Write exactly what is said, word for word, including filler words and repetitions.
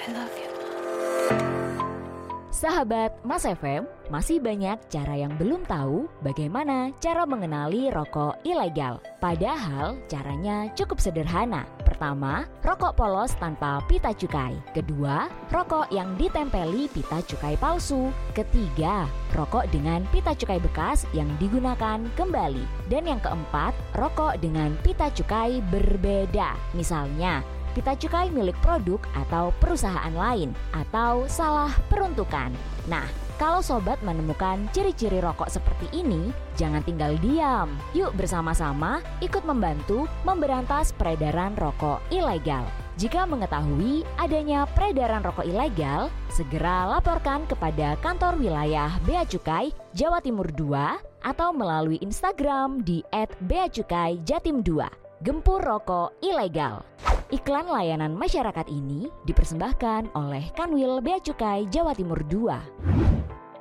I love you. Sahabat Mas F M, masih banyak cara yang belum tahu bagaimana cara mengenali rokok ilegal. Padahal caranya cukup sederhana. Pertama, rokok polos tanpa pita cukai. Kedua, rokok yang ditempeli pita cukai palsu. Ketiga, rokok dengan pita cukai bekas yang digunakan kembali. Dan yang keempat, rokok dengan pita cukai berbeda. Misalnya, pita cukai milik produk atau perusahaan lain, atau salah peruntukan. Nah, kalau sobat menemukan ciri-ciri rokok seperti ini, jangan tinggal diam. Yuk bersama-sama ikut membantu memberantas peredaran rokok ilegal. Jika mengetahui adanya peredaran rokok ilegal, segera laporkan kepada kantor wilayah Bea Cukai Jawa Timur dua atau melalui Instagram di et beacukai jatim dua. Gempur rokok ilegal. Iklan layanan masyarakat ini dipersembahkan oleh Kanwil Bea Cukai Jawa Timur dua.